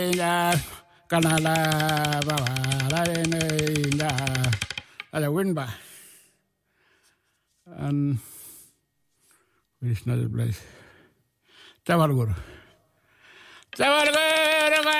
Kanala Baba ada win and Krishna bless. Chaval guru. Chaval guru